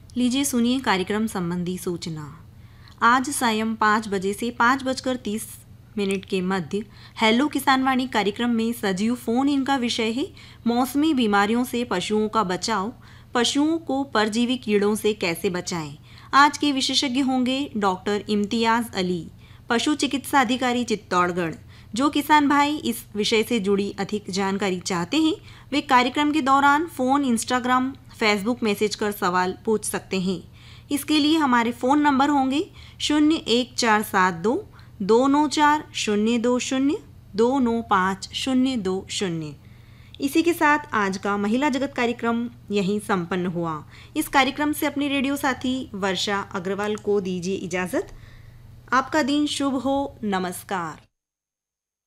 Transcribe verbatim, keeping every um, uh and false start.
लीजिए सुनिए कार्यक्रम संबंधी सूचना। आज सायं पाँच बजे से पाँच बजकर तीस मिनट के मध्य हेलो किसानवाणी कार्यक्रम में सजीव फोन इन का विषय है मौसमी बीमारियों से पशुओं का बचाव, पशुओं को परजीवी कीड़ों से कैसे बचाएं। आज के विशेषज्ञ होंगे डॉक्टर इम्तियाज अली, पशु चिकित्सा अधिकारी चित्तौड़गढ़। जो किसान भाई इस विषय से जुड़ी अधिक जानकारी चाहते हैं वे कार्यक्रम के दौरान फ़ोन, इंस्टाग्राम, फेसबुक मैसेज कर सवाल पूछ सकते हैं। इसके लिए हमारे फ़ोन नंबर होंगे शून्य एक चार सात दो दो नौ चार शून्य दो शून्य दो नौ पाँच शून्य दो शून्य। इसी के साथ आज का महिला जगत कार्यक्रम यहीं संपन्न हुआ। इस कार्यक्रम से अपने रेडियो साथी वर्षा अग्रवाल को दीजिए इजाज़त। आपका दिन शुभ हो। नमस्कार।